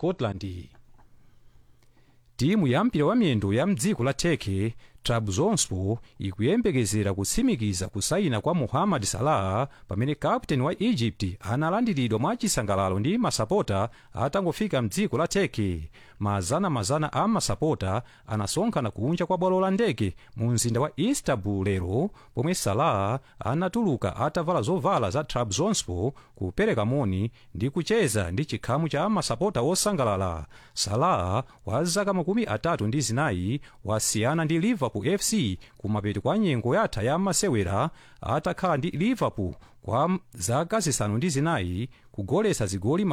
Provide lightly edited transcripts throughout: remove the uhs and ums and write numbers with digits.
scotland. timu ya mpira wa miyendo ya mdziko la turkey trabzonspor ikuyembekezera kutsimikiza kusayina kwa mohamed salah pamene kapteni wa egypt analandiridwa mwachisangalalo ndi masapota atangofika mdziko la turkey. mazana a masapota anasonkhana kunja kwa bwalo la ndege mu mzinda wa istanbul lero pomwe salah anatuluka atavala zovala za trabzonspor kupereka moni ndi kucheza ndi chikhamu cha masapota osangalala. salah wa zaka 34 wasiyana ndi liverpool fc kumapeto kwa nyengo yatha ya masewera atakhala ndi liverpool kwa zaka 9 kugolesa zigoli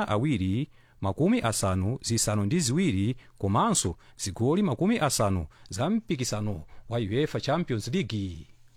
252 komanso zigoli 50 za mpikisano wa uefa champions league.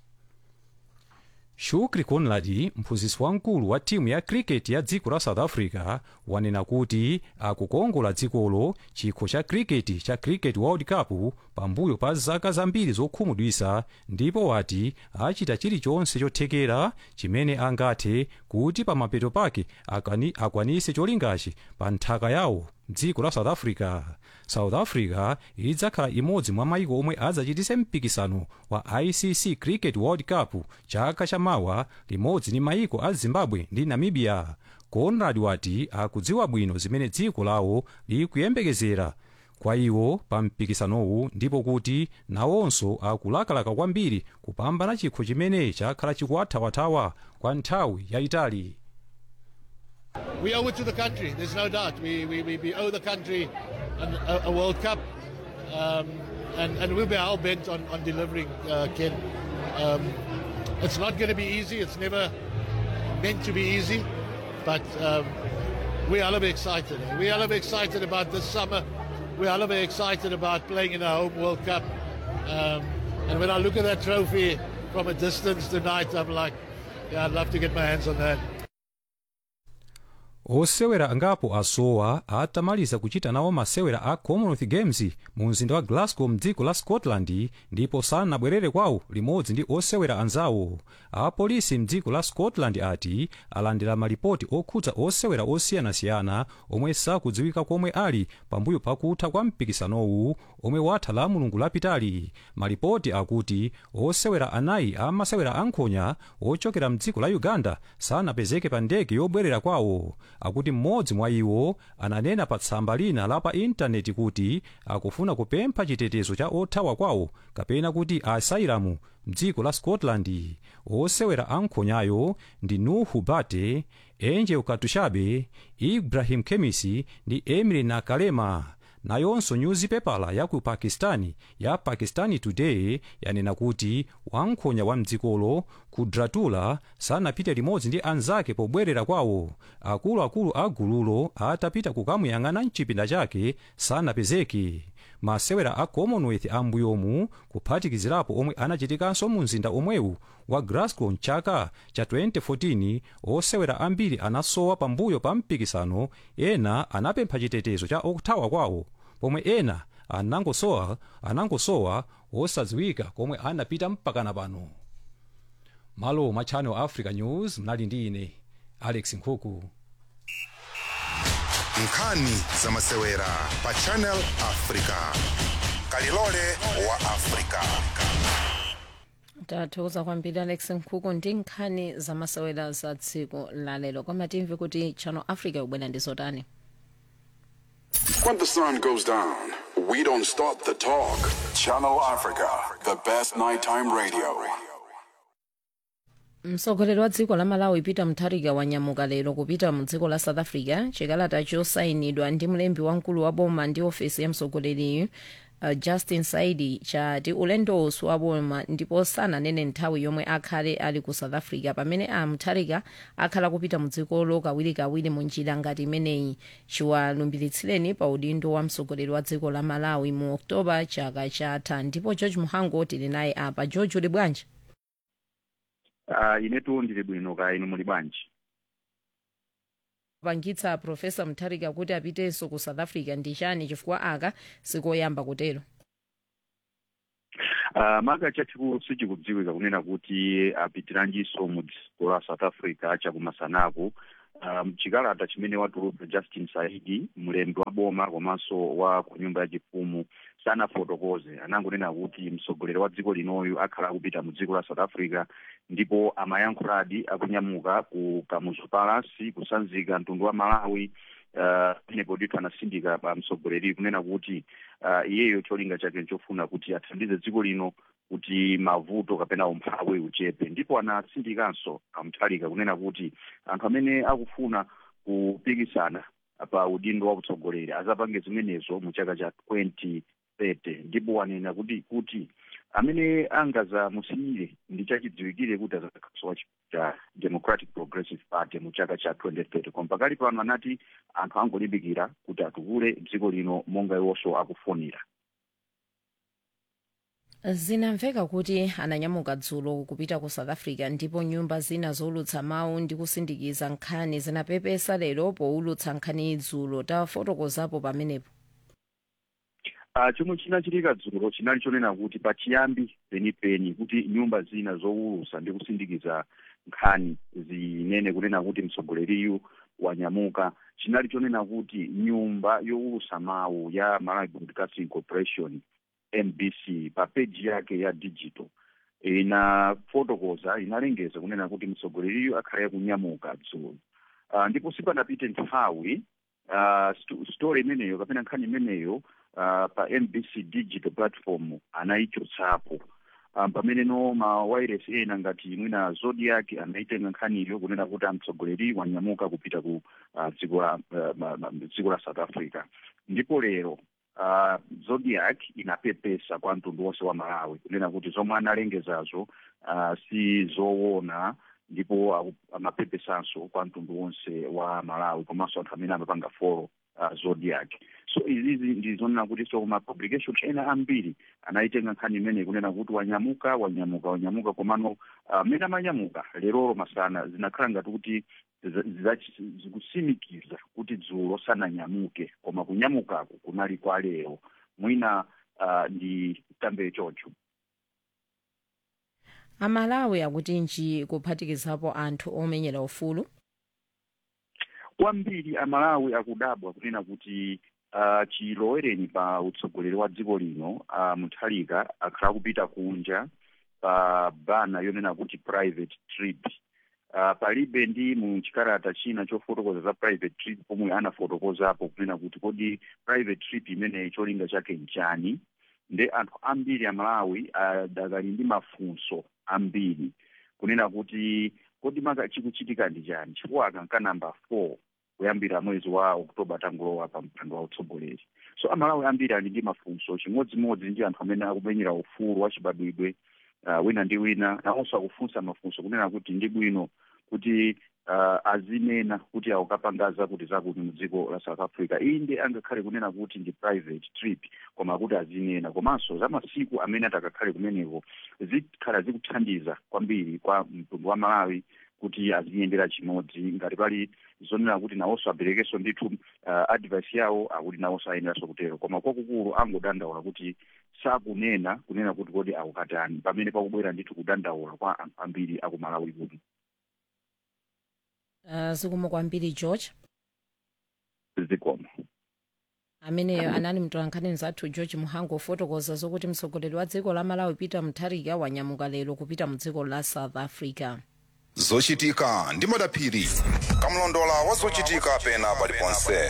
shukri conrad mphunzitsi wamkulu wa timu ya cricket ya dziko la south africa wanena kuti akukongola dzikolo chikho cha cricket world cup pambuyo pa zaka zambiri zokhumudwitsa ndipo wati achita chilichonse chothekera chimene angathe kuti pamapeto pake akwanise cholingachi pa nthaka yawo dziko la south africa. south africa idzakhala imodzi mwa maiko omwe adzachitise mpikisano wa icc cricket world cup chaka chamawa limodzi ndi maiko a zimbabwe ndi namibia. conrad wati akudziwa bwino zimene dziko lawo likuyembekezera kwa iwo pa mpikisanowu ndipo kuti nawonso akulakalaka kwambiri kupambana chikho chimene chakhala chikuwathawathawa kwa nthawi yayitali. We owe it to the country, there's no doubt. We owe the country a World Cup, and we'll be hell-bent on delivering, Ken. It's not going to be easy, it's never meant to be easy, but we are a little bit excited. We are a little bit excited about this summer. We are a little bit excited about playing in our home World Cup. And when I look at that trophy from a distance tonight, I'm like, yeah, I'd love to get my hands on that. osewera angapo asowa atamaliza kuchita nawo masewera a commonwealth games mu mzinda wa glasgow mdziko la scotland ndipo sanabwerere kwawo limodzi ndi osewera anzawo. apolisi mdziko la scotland ati alandira malipoti okhudza osewera osiyanasiyana omwe sakudziwika komwe ali pambuyo pakutha kwa mpikisanowu omwe watha la mulungu lapitali. malipoti akuti osewera anayi amasewera ankhonya ochokera mdziko la uganda sanapezeke pa ndege yobwerera kwawo. akuti mmodzi mwa iwo ananena pa tsamba lina la pa intaneti kuti akufuna kupempha chitetezo cha othawa kwawo kapena kuti asailamu mdziko la scotland. osewera ankhonyayo ndi nuhu bate, angel katushabe, ibrahim kemisi ndi emily nakalema. nayonso nyuzipepala ya ku pakistani ya pakistani today yanena kuti wankhonya wa mdzikolo kudratula sanapite limodzi ndi anzake pobwerera kwawo. akuluakulu a gululo atapita kukamuyang'ana mchipinda chake sanapezeke. masewera a commonwealth ambuyomu kuphatikizirapo omwe anachitikanso mu mzinda omwewu wa glasgow mchaka cha 2014 osewera ambiri anasowa pambuyo pa mpikisano. ena anapempha chitetezo cha othawa kwawo pomwe ena anangosowa osadziwika komwe anapita mpakana pano. malo mwa channel africa news mnali ndi ine alex nkhuku. nkhani za masewera pa channel africa kalilole wa africa. tathokoza kwambiri alex nkhuku ndi nkhani za masewera za tsiku lalero. koma timve kuti channel africa ikubwera ndi zotani. When the sun goes down, we don't stop the talk. Channel Africa, the best nighttime radio. mtsogoleri wa dziko la malawi peter mutharika wanyamuka lero kupita mu dziko la south africa. chikalata chosayinidwa ndi mlembi wamkulu wa boma ndi ofesi ya mtsogoleri justin saidi chati ulendo wa boma ndipo sananene nthawi yomwe akhale ali ku south africa pamene mutharika akhala kupita mu dzikolo kawirikawiri mu njira ngati imeneyi. chiwalumbiritsideni pa udindo wa mtsogoleri wa dziko la malawi mu oktoba chaka chatha. ndipo george muhango tili naye apa. george uli bwanji? inetu ndili bwino kaya inu muli bwanji? pangitsa profesa mutharika kuti apitenso ku south africa ndi chani chifukwa aka sikoyamba kutero? maka chachikulu sichikudziwika kunena kuti apitiranjiso mu dziko la south africa chakumasanaku chikalata chimene watulutsa Justin Saidi, mlembi wa boma komanso wa ku nyumba yachifumu, sanafotokoze. Anangonena kuti mtsogoleri wa dziko linoyu akhala akupita mu dziko la South Africa, ndipo amayankhuladi akunyamuka ku Kamuzu Palace kusanzika mtundu wa Malawi. Penepo ndithu anasindika pa mtsogoleri kunena kuti iyeyo cholinga chake nchofuna kuti athandize dziko lino kuti mavuto kapena umphawi uchepe. Ndipo anasindikanso Mutharika kunena kuti anthu amene akufuna kupikisana pa udindo wa utsogoleri azapange zimenezo mu chaka cha 2030. Ndipo wanena kuti amene angazamusiyire ndi chachidziwikire kuti azakhala cha Democratic Progressive Party mu chaka cha 2030. Koma pakali pano anati anthu angolimbikira kuti atukule dziko lino monga iwonso akufunira. Zinamveka kuti ananyamuka dzulo kupita ku South Africa, ndipo nyumba zina zowulutsa mawu ndi kusindikiza nkhani zinapepesa lero powulutsa nkhani dzulo. Tafotokozapo pamenepo. Chomwe chinachitika dzulo chinali chonena kuti pachiyambi penipeni kuti nyumba zina zowulutsa ndi kusindikiza nkhani zinene kunena kuti mtsogoleriyu wanyamuka. Chinali chonena kuti nyumba yowulutsa mawu ya Malawi Broadcasting Corporation MBC pa page yake ya digital inafotokoza, inalengeza kunena kuti mtsogoleriyu akhale kunyamuka dzulo. Ndipo sipanapite nthawi story imeneyo kapena nkhani imeneyo pa MBC digital platform anayichotsapo. Pamene no ma wireless ena ngati mwina Zodiac anaitenga nkhaniyo kunena kuti mtsogoleri wanyamuka kupita ku dziko la South Africa. Ndipo lero Zodiac inapepesa kwa mtundu wonse wa Malawi kunena kuti zomwe analengezazo si zoona, ndipo amapepesanso kwa mtundu wonse wa Malawi komanso anthu amene amapanga follow Zodiac. So izizi ndizonena kuti so ma publication ena ambiri anaitenga nkhani imene kunena kuti wanyamuka komano mena manyamuka lero masana zinakhala ngati kuti zikusimikiza kuti dzulo sananyamuke, koma kunyamukako kunali kwa lero. Mwina ndi tambe chocho. Amalawi akuti nji kuphatikizapo anthu omenyera ufulu. Kwambiri Amalawi akudabwa kunena kuti chilowereni pa utsogoleri wa dziko lino Mutharika akhala kupita kunja pa bana yonena kuti private trip. Palibe ndi mu chikalata china chofotokoza za private trip pomwe anafotokozapo kunena kuti kodi private trip imene cholinga chake nchani. Nde anthu ambiri Amalawi adakali ndi mafunso ambiri kunena kuti kodi chikuchitika ndi chani, chifukwa akanka number 4 kuyambira mwezi wa Oktoba tangulowa pa mpando wa utsogoleri. So Amalawi ambiri ali ndi mafunso chimodzimodzi ndi anthu amene akumenyera ufulu wa chibadwidwe wina ndi wina, nawonso akufunsa mafunso kunena kuti ndi bwino kuti azinena kuti akukapangaza kuti zakuti mu dziko la South Africa. Iyi ndi angakhale kunena kuti ndi private trip, koma kuti azinena komanso za masiku amene atakakhale kumeneko zikhala zikuthandiza kwambiri kwa mtundu wa Malawi kuti aziyendera chimodzi. Ngati pali zonena kuti nawonso aberekenso ndithu advice yawo akuti nawonso ayeneranso kutero, koma kwakukulu angodandaula kuti sakunena kunena kuti kodi akukatani, pamene pakubwera ndithu kudandaula kwa anthu ambiri aku Malawi kuno. Zikomo kwambiri George. Zikomo. Ameneyo anali mtolankhani zathu George Muhango fotokoza zokuti mtsogoleri wa dziko la Malawi Peter Mutharika wanyamuka lero kupita mu dziko la South Africa. Zochitika ndi Madaphiri, kamlondola wa zochitika pena paliponse.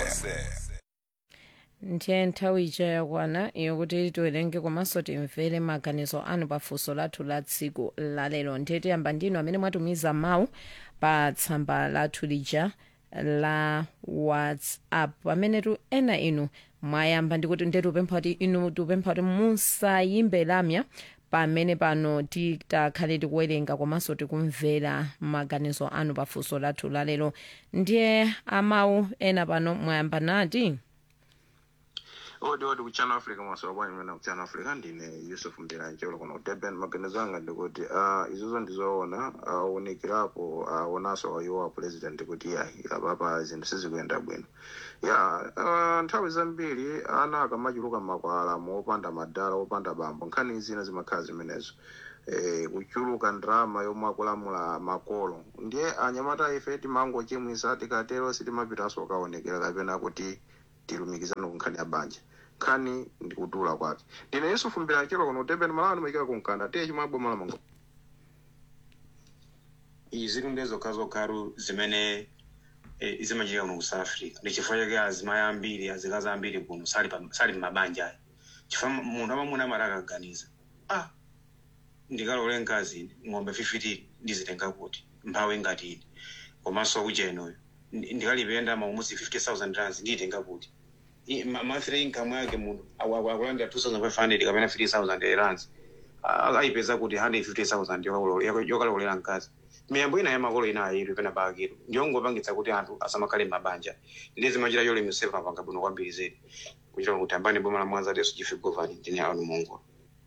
Ndiye nthawi ija yakwana yokuti tiwerenge komanso timvere maganizo anu pafunso lathu la tsiku la lero. Ndiye tiyamba ndinu amene mwatumiza mawu pa tsamba lathu lija la WhatsApp pamene tu ena inu mwayamba ndikuti ndetu upempha kuti inu tupempha kuti musayimbe lamya pamene pano titakhale tikuwerenga komanso tikumvera maganizo anu pafunso lathu la lero. Ndiye amawu ena pano mwayamba nati odi ku Channel Africa masoba imene ku Channel Africa ndine Yusuf Mdiranje kuno Durban. Maganizo anga ndikuti izozo ndizoona unikirapo onaso wa president kuti apapa zinthu sizikuyenda bwino. Nthawi zambiri ana akamachuluka makwala mopanda madala opanda bambo nkhani zina zimakhala zimenezo. kuchuluka ndrama yomwe akulamula makolo ndiye anyamata ife timangochimwisa tikatero sitimapitanso kaonekera kapena kuti tilumikizana ku nkhani ya banja nkhani ndikutula kwake ndine Yusufu Mbiranjiro kuno Durban Malawi ndimayikira kumkanda tiye chimabwa malamango iziri ndezo kazokharu zimene zimachitika kuno ku South Africa ndichifukwa chake azimayi ambiri azikazi ambiri kuno sali mabanja chifukwa munthu amamuna amakaganiza ndikalole nkazi ng'ombe 50 ndizitenga kuti mphawi ngati ine komanso kuchenoyo ndikalipenda maumusi 50,000 rands nditenga kuti monthly income yake munthu akulandira 2,500 kapena 3,000 rands ayipeza kuti 150,000 yokalolera nkazi miyambo ina ya makolo ina ayiru pena bakiro ndiyongopangitsa kuti anthu asamakhale mabanja ndizi machira yole musefa panga bwino kwambiri zedi kuchita kuti ambani boma la Mwanza leso chife government ndine anu Mungu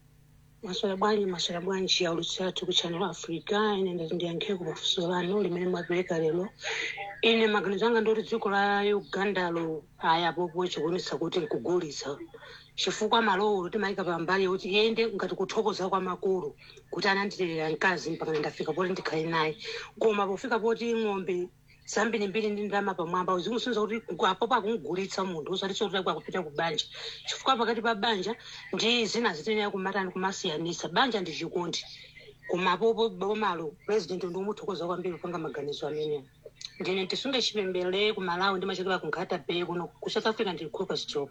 maswala bwanji ya ulusatu ku Channel Africa ine ndiyankhe ku bafuso bano limene mwapereka lero ine maganizo anga ndoti dziko la Uganda lo ayapopo chikuonesa kuti nkugulitsa chifukwa malolo timayika pambali kuti yende ngati kuthokoza kwa makulu kuti ananditirira mkazi mpaka ndafika poti ndikhale naye koma pofika poti ng'ombe zambiri mbiri ndi ndama pamwamba uzimusunza kuti apo pakungulitsa munthu usatiso kuti akupita ku banja chifukwa pakati pa banja ndi zina zitenera kumatani kumasiyanisa banja ndi chikondi koma apopo bomalo president ndi umuthokoza kwambiri kupanga maganizo amene ndine tisunge chipembele ku Malawi ndi machakira ku Nkhata Bay kuno ku South Africa ndi Kruger's Job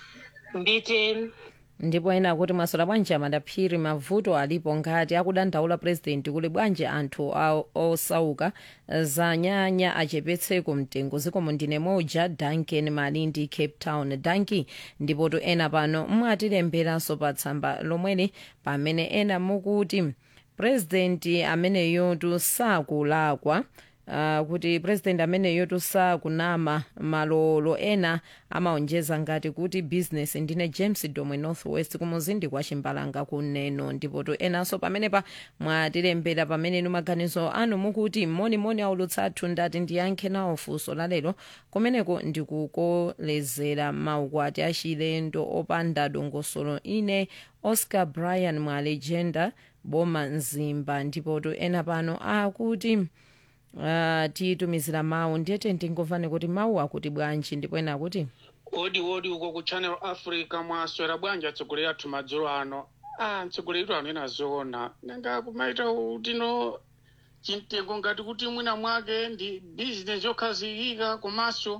mbite ndipo ena kuti maswala bwanji amadaphiri mavuto alipo ngati akudandaula president kuli bwanji anthu osauka zanyanya achepetseko mtengo zikomo ndine moja Duncan Malindi Cape Town Danki ndipo to ena pano mwatilemberanso pa tsamba lomweli pamene ena mukuti president ameneyo tusakulakwa kuti president ameneyo tusakunama malolo ena amaonjeza ngati kuti business ndine James Domwe Northwest kumuzindi kwa Chimbalanga kuneno ndipo to enanso pamene pa mwatilembera pamene inu maganizo anu mukuti moni aulutsathu ndati ndiyankhe nawo funso lalero kumeneko ndikukolezera maukwati achilendo opanda dongosolo ine Oscar Brian mwa legenda boma Nzimba ndipo to ena pano akuti titumizira mawu ndiyete ndingomvane kuti mawu akuti bwanji ndipo ena akuti odi uko ku Channel Africa mwaswera bwanji atsogoleri athu madzulo ano mtsogoleri ano ena zoona nanga kumaita utino chimtengo ngati kuti mwina mwake ndi business yokhazikika komanso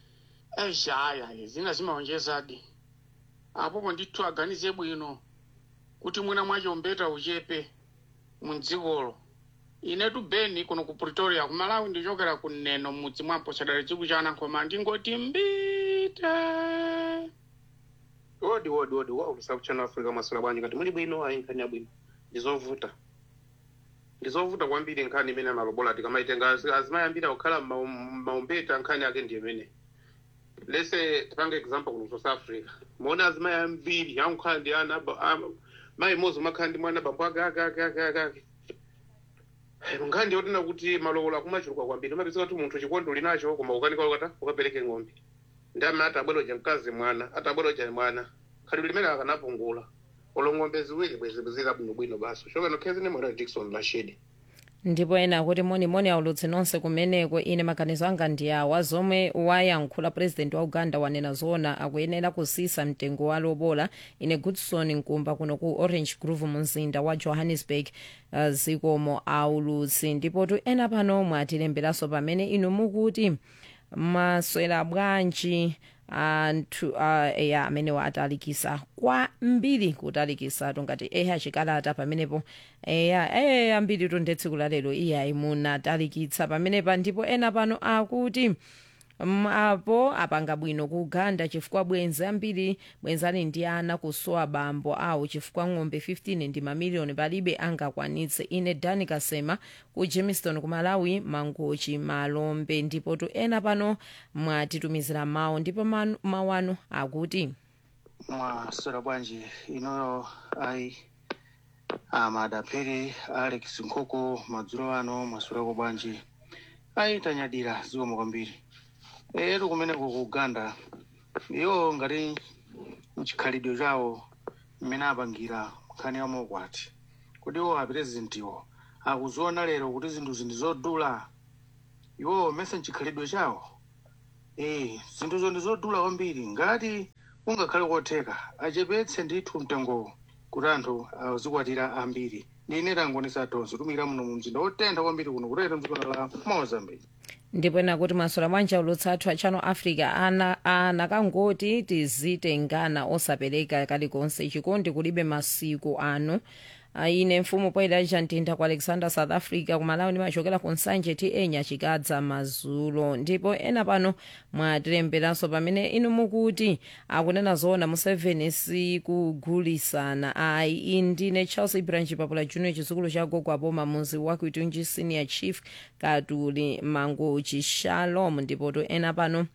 aya zina zimaonjezadi apopo ndithu aganize bwino kuti mwina mwachombeta uchepe mundzikolo inetu Beni kuno ku Pretoria ku Malawi ndichokera kuneno mudzi mwampo sadali chiku chana nkoma ndingoti mbite odi wa ulusa ku Channel Africa maswala bwanji ngati muli bwino ayinkanya bwino ndizovuta kwambiri nkhani imene amalobola tikamaitenga azimayambira kukhala maumbeta nkhani yake ndi imene lese tipange example kuno South Africa muona azimayambiri yankhala ndi ana mayi mozo makhala ndi mwana bambo ake ngandi yotina kuti malobola kumachuluka kwambiri mapeza kuti munthu chikondi uli nacho koma ukanika ukata ukapereke ng'ombe ndama atabweroja mkazi mwana atabweroja mwana khali limene akanapungula olo ng'ombe ziwiri bwezibwezira bwino basi shoka nokhezi ne mwana Dickson Mashidi ndipo ena kuti moni aulutse nonse kumeneko ine maganizo anga ndi awa zomwe wayankhula president wa Uganda wanena zona akuyenera kusisa mtengo wa lobola ine Goodson Nkumba kuno ku Orange Grove mumzinda wa Johannesburg zikomo aulutsi ndipo tu ena pano mwatilemberanso pamene inu mukuti maswera bwanji anthu amene watalikisa kwambiri kutalikisa tongati chikalata pamenepo ambiri tondetsiku la lero iyayi munatalikitsa pamenepa ndipo ena pano akuti apo apanga bwino ku Uganda chifukwa bwenzani ndi ana kusowa bambo awo chifukwa ng'ombe 15 ndi mamiliyoni palibe angakwanitse ine Dani Kasema ku Jamestown ku Malawi Mangochi Malombe ndipo tu ena pano mwatitumizira mawu ndipo mawano akuti mwaswera bwanji inoyo ayi amadapere Alex Nkoko madzulo ano mwaswera bwanji ayi tanyadira zikomo kwambiri ero kumene ku Uganda iyo ngati mchikhalidwe chawo mmene apangira nkhani ya mokwati kuti iwo apresidentiwo akuziona lero kuti zinthu zindizodula iwo mese nchikhalidwe chawo zinthuzo ndizodula kwambiri ngati kungakhale kotheka achepetse ndithu mtengowo kuti anthu azikwatira ambiri ndine tangonesa tonse tumira muno mu mzinda wotentha kwambiri kuno kutero mdziko la Mozambique. ndipo ena kuti maswera bwanji ulutsathu a Channel Africa anakangoti tizitengana osapereka kalikonse chikondi kulibe masiku ano. Ine mfumu poyera Ntintha ku Alexander South Africa kumalawi ndimachokera ku Nsanje enya chikadza mazulo. Ndipo ena pano mwatilemberanso pamene inu mukuti akunena zoona Museveni sikugulisana ayi. Ndine Charles Ibrahim Papula Junior chizukulu cha gogo apoma muzi wakuitunji senior chief Katuli Mangochi Shalom. Ndipo to ena pano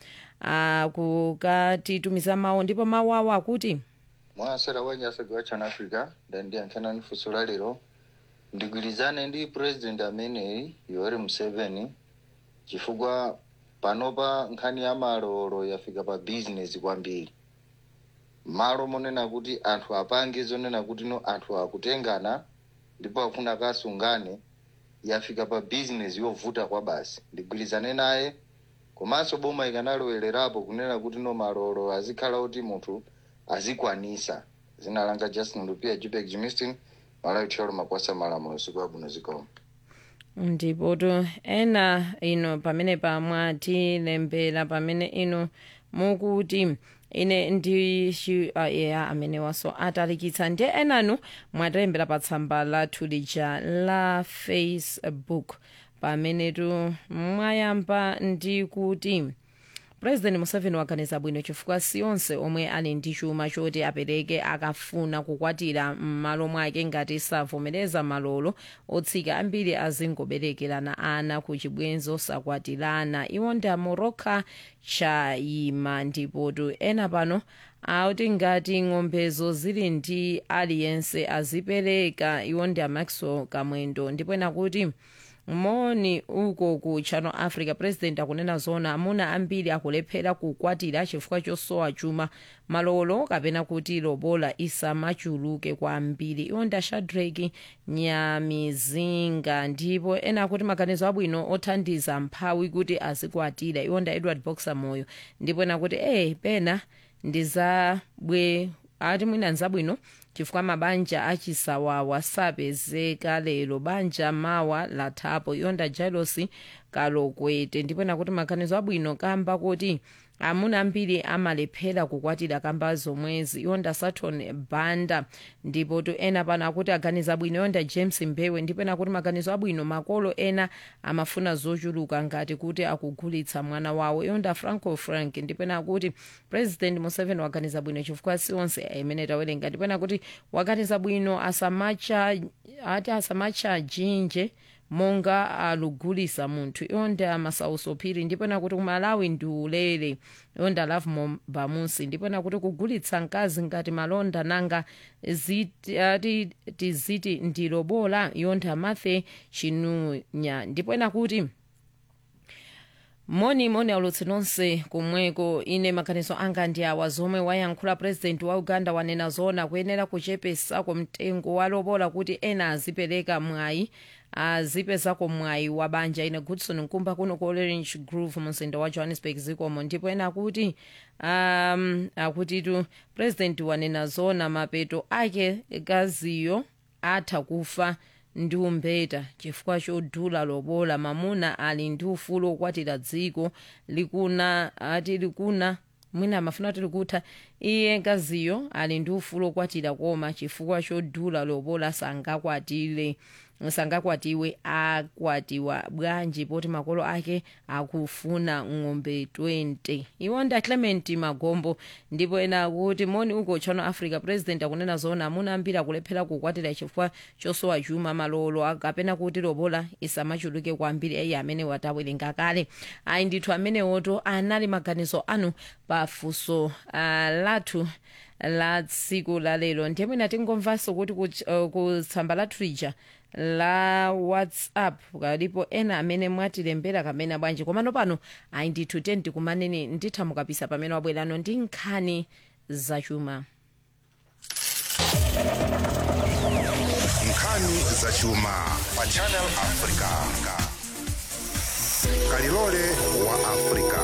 akukatitumiza mawu ndipo mawu awo akuti mwasera wanyasagwa Channel Africa ndiyankhana nifunso lero ndigwirizane ndi president ameneyi Yoweri Museveni chifukwa panopa nkhani ya malolo yafika pa business kwambiri. Malo monena kuti anthu apange zonena kuti no anthu akutengana ndipo afuna kasungane yafika pa business yovuta kwa basi. Ndigwirizane naye komanso boma ikanalowererapo kunena kuti no malolo azikhala kuti munthu azikwanisa. Zina langa Justin Lupia Jupek Jimistin Malawi Cholo Makwasa Malamulo siku abuno zikoma. Ndipo to ena ino pamene pamwatilembera pamene ino mukuti ine ndi amene waso atalikitsa ndi enanu mwatilembera pa tsamba lathu lija la Facebook pamene tu mwayamba ndi kuti President Museveni waganiza bwino chifukwa siyonse omwe ali ndi chuma choti apereke akafuna kukwatira m'malo mwake ngati savomereza malolo otsika ambiri azingoberekerana ana ku chibwenzo sakwatirana. Iwo ndi Morocco Chayima. Ndipo tu ena pano auti ngati ng'ombezo zili ndi aliyense azipereka. Iwo ndi Maxwell Kamwendo. Ndipo ena kuti moni uko ku Channel Africa president akunena zona amuna ambiri akulephera kukwatira chifukwa chosowa chuma malolo kapena kuti lobola isamachuluke kwambiri. Iwo nda Shadrack Nyamizinga. Ndipo ena kuti maganizo abwino othandiza mphawi kuti azikwatira. Iwo nda Edward Boxer Moyo. Ndipo ena kuti pena ndizabwe ati mwina nzabwino chifukwa mabanja achisawawa sapezeka lero banja mawa lathapo. Yonda Jailosi Kalokwete. Ndipo nakuti maganizo abwino kamba kuti amuna ambiri amalephera kukwatira kamba zomwezi. Yonda Saturn Banda. Ndipo to ena pano akuti aganiza bwino. Yonda James Mbewe. Ndipo nakuti maganizo abwino makolo ena amafuna zochuluka ngati kuti akugulitsa mwana wawo. Yonda Franco Frank. Ndipo nakuti President Museveni waganiza bwino chifukwa siyonse imene tawerenga. Ndipo nakuti waganiza bwino asamacha jinje monga alugulisa munthu. Yonda Masauso Phiri. Ndipo nakuti kumalawi ndi ulere. Yonda Love Bamusi. Ndipo nakuti kugulitsa mkazi ngati malonda nanga tiziti ndilobola. Yonda Mathe Chinunya. Ndipo nakuti moni aulutsi nonse kumweko. Ine maganizo anga ndi awa zomwe wayankhula president wa Uganda wanena zona kuyenera kuchepesako mtengo walobola kuti ena azipereka mwayi azipezako mwayi wa banja. Ine Goodson Nkumba kuno ku Orange Grove mzinda wa Johannesburg zikomo. Ndipo ena akuti akutitu president wanena zona mapeto ake gaziyo atha kufa ndi umbeta chifukwa chodula lobola. Mamuna ali ndi ufulu okwatira dziko likuna mwina amafuna kuti likutha. Iye gaziyo ali ndi ufulu okwatira koma chifukwa chodula lobola sangakwatiwe akwatiwa bwanji poti makolo ake akufuna ng'ombe 20. Iwo nda Clement Magombo. Ndipo ena kuti moni uko Channel Africa president akunena zona amuna ambiri akulephera kukwatira chifukwa chosowa chuma malolo akapena kuti lobola isamachuluke kwambiri. Amene watawerenga kale ayi ndithu amene woto anali maganizo anu pafunso lathu la tsiku la lero. Ndipo ina tingomvanso kuti kutsamba lathu lija la WhatsApp kalipo ena amene mwatilembera kamene bwanji komano pano ayi ndithu tenti kumaneni nditha mukapisa pamene wabwerano ndi nkhani zachuma. nkhani zachuma pa channel africa. Kalilole wa Africa.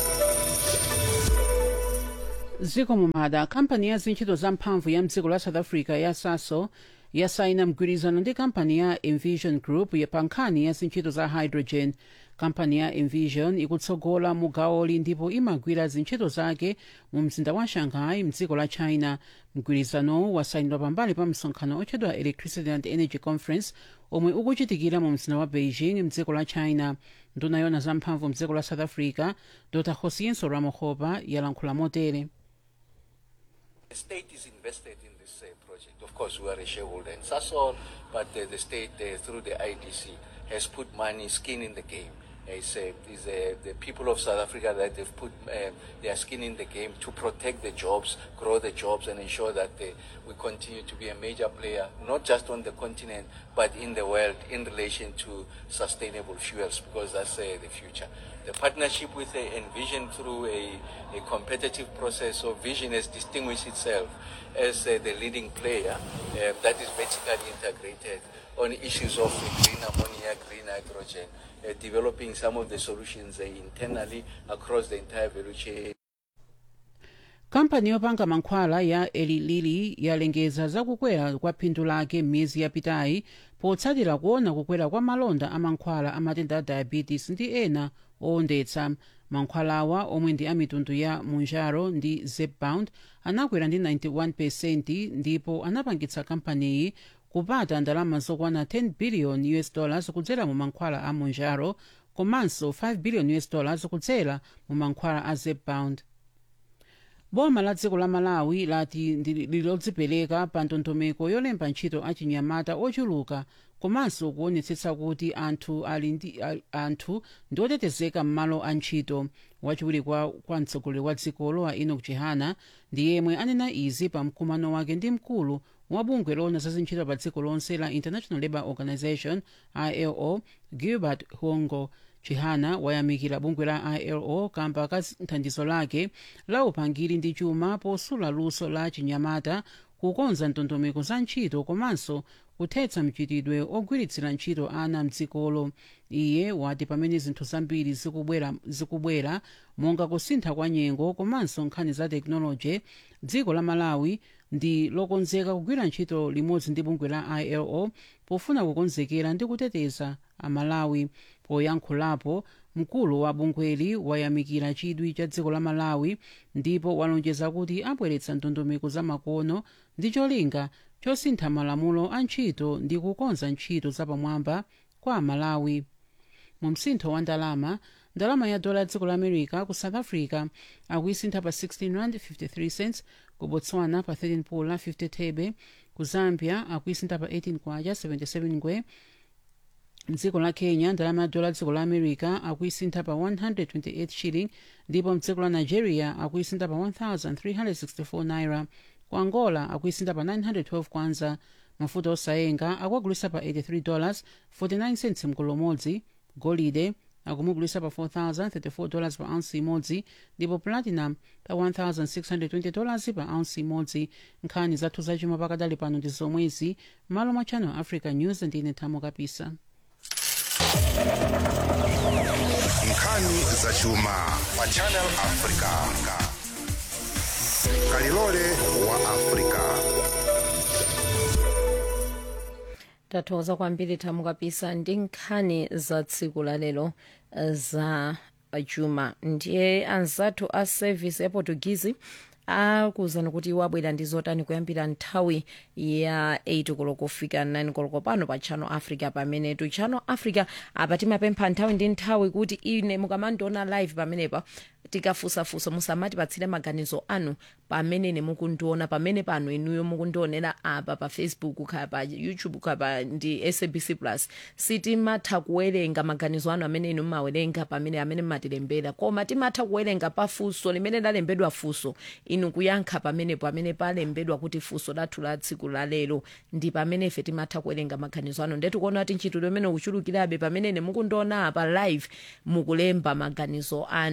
dziko mumada kampani ya zintchito za mphamvu ya mdziko la south africa ya saso yasaina mgwirizano ndi kampani ya envision group pa nkhani ya zintchito za hydrogen. kampani ya envision ikutsogola mu gawoli ndipo imagwira zintchito zake mu mzinda wa shanghai mdziko la china. mgwirizanowu wasayinidwa pambali pa msonkhano otchedwa electricity and energy conference omwe ukuchitikira mu mzinda wa beijing mdziko la china. nduna yona za mphamvu mdziko la south africa dr hosienso ramohopa yalankhula motere. The state is invested in this project. Of course, we are a shareholder in Sasol, but the state, through the IDC, has put money, skin in the game. It's the people of South Africa that they've put their skin in the game to protect the jobs, grow the jobs, and ensure that we continue to be a major player, not just on the continent, but in the world in relation to sustainable fuels, because that's the future. The partnership with Envision through a competitive process. So Vision has distinguished itself as the leading player that is vertically integrated on issues of green ammonia, green hydrogen, developing some of the solutions internally across the entire value chain. kampani yopanga mankhwala ya Eli Lilly yalengeza zakukwera kwa phindu lake m'miyezi yapitayi potsatira kuona kukwera kwa malonda a mankhwala a matenda a diabetes ndi ena owondetsa. mankhwalawa omwe ndi a mitundu ya Mounjaro ndi Zepbound anakwera ndi 91% ndipo anapangitsa kampaniyi kupata ndalama zokwana 10 billion US dollars kudzera mu mankhwala a Mounjaro komanso 5 billion US dollars kudzera mu mankhwala a Zepbound. boma la dziko la malawi lati lilodzipereka pa ndondomeko yolemba ntchito achinyamata ochuluka komanso kuonetsetsa kuti anthu ndi otetezeka m'malo a ntchito. wachiwiri kwa mtsogoleri wa dzikolo a Enoch Chihana ndi yemwe anena izi pa mkumano wake ndi mkulu wa bungwe lona za zintchito pa dziko lonse la International Labour Organization ILO Gilbert Hongo. Chihana wayamikira bungwe la ILO kamba ka thandizo lake la upangiri ndi chuma posula luso la chinyamata kukonza ndondomeko za ntchito komanso kuthetsa mchitidwe ogwiritsira ntchito ana mdzikolo. iye wati pamene zinthu zambiri zikubwera monga kusintha kwa nyengo komanso nkhani za tekinoloji, dziko la Malawi ndi lokonzeka kugwira ntchito limodzi ndi bungwe la ILO pofuna kukonzekera ndi kuteteza amalawi. poyankhulapo mkulu wa bungweli wayamikira chidwi cha dziko la Malawi ndipo walonjeza kuti abweretsa ndondomeko za makono ndi cholinga chosintha malamulo a ntchito ndi kukonza ntchito zapamwamba kwa Malawi. mu msintho wa ndalama ya dola dziko la America ku South Africa akuyisintha pa 16 rand 53 cents, ku Botswana pa 13 pula 50 thebe, ku Zambia akuyisintha pa 18 kwacha 77 ngwe. mdziko la Kenya ndalama ya dola dziko la America akuyisintha pa 128 shilling, ndipo mdziko la Nigeria akuyisintha pa 1364 naira. ku Angola akuyisintha pa 912 kwanza. mafuta osayenga akuagulisa pa $83 49 cents mkolo umodzi. golide akumugulisa pa $4,034 pa ounce imodzi, ndipo platinum pa $1,620 pa ounce imodzi. nkhani zathu zachuma pakadali pano ndi zomwezi. malo mwa Channel Africa News ndine Thamo Kapisa. nkhani zachuma pa Channel Africa. Kalilole wa Africa. tathokoza kwambiri Thamo Kapisa ndi nkhani za tsiku la lero za chuma. ndiye anzathu a service ya Portuguese akuzana kuti wabwera ndi zotani kuyambira nthawi ya 8 koloko kufika 9 koloko pano pa Channel Africa. pamene tu Channel Africa apa timapempha nthawi ndi nthawi kuti ine mukamandiona live pamenepa tikafusafusa musamati patsire maganizo anu pamene mukundiona pamene pano inuyo mukundionera apa pa Facebook kaya pa YouTube kaya ndi SABC Plus. sitimatha kuwerenga maganizo anu amene inu mmawerenga pamene amene mmatilembera, koma timatha kuwerenga pa funso limene lalembedwa funso inu kuyankha pamenepo amene palembedwa kuti funso lathu la tsiku la lero ndi pamene ife timatha kuwerenga maganizo anu. ndetu kuona kuti ntchito imene ukuchulukirabe pamene mukundiona apa live mukulemba maganizo anu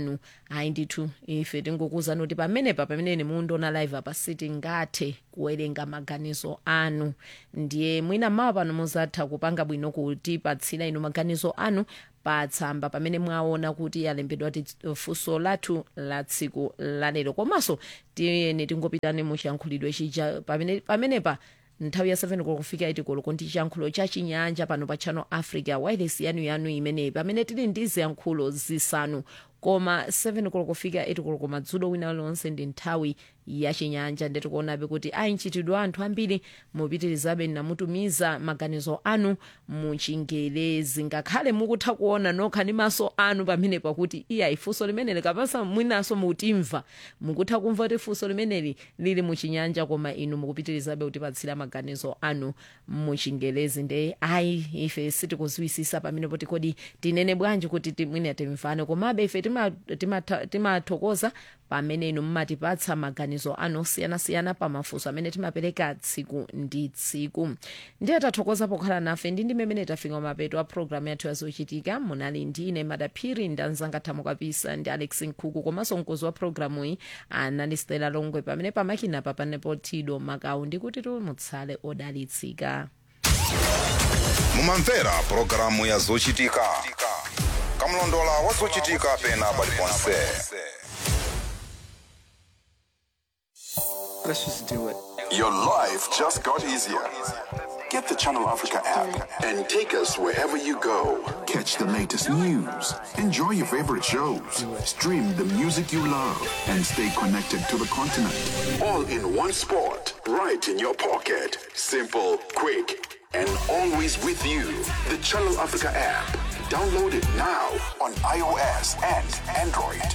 ayi ndithu ife tingokuwuzani kuti pamene mundiona live apa sitingathe kuwerenga maganizo anu, ndiye mwina mawa pano muzatha kupanga bwino kutipatsira inu maganizo anu patsamba pamene mwaona kuti yalembedwa ti funso lathu la tsiku lalero. Komanso tiyeni tingopitani muchiyankhulidwe chija pamenepa nthawi ya 7 kufika 8 koloko ndi chiyankhulo cha chinyanja pano pa Channel Africa wireless yanu imeneyi, pamene tili ndi ziyankhulo zisanu koma 7 koloko kufika 8 koloko madzulo wina lonse ndi nthawi ya chinyanja. Ndeti kuonabe kuti nchitidwe anthu ambiri mupitirizabe namutumiza maganizo anu mu Chingerezi, ngakhale mukutha kuona nokha ndi maso anu pamene pakuti iya ifunso limeneli kapasa mwinaso mutimva mukutha kumva kuti funso limeneli lili mu Chinyanja, koma inu mukupitirizabe kutipatsira maganizo anu mu Chingerezi. Nde ife sitikuzwisisa pamene poti kodi tinene bwanji kuti mwina timvane, komabe ife timathokoza pamene inu mmatipatsa maganizo anu osiyanasiyana pa mafunso amene timapereka tsiku ndi tsiku. Ndiye tathokoza pokhala nafe ndi mmene tafika mapeto a programu yathu yazochitika. Munali ndine Madaphiri ndi anzanga Thamo Kapisa ndi Alex Nkhuku, komanso mkonzi wa programu iyi anali Stella Longwe, pamene pamakina papanepo Tido Makau, ndikuti mutsale odalitsika. mumamvera programu ya zochitika, kamlondola wa zochitika pena paliponse. Let's just do it. Your life just got easier. Get the Channel Africa app and take us wherever you go. Catch the latest news, enjoy your favorite shows, stream the music you love, and stay connected to the continent. All in one spot, right in your pocket. Simple, quick, and always with you. The Channel Africa app. Download it now on iOS and Android.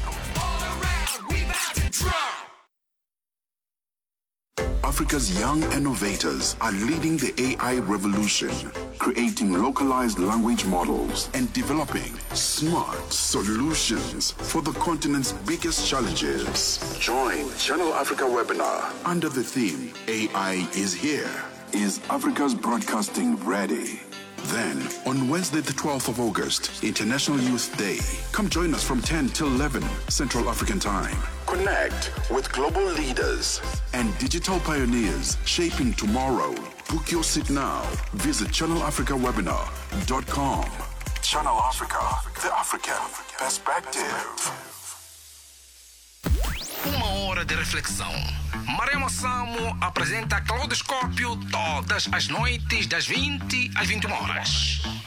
Africa's young innovators are leading the AI revolution, creating localized language models and developing smart solutions for the continent's biggest challenges. Join Channel Africa webinar under the theme AI is here. Is Africa's broadcasting ready? Then, on Wednesday, the 12th of August, International Youth Day, come join us from 10 till 11 Central African Time. Connect with global leaders and digital pioneers shaping tomorrow. Book your seat now. Visit channelafricawebinar.com. Channel Africa, the African perspective. Uma hora de reflexão. Maremo Samo apresenta Claudoscópio todas as noites das 20 às 21 horas.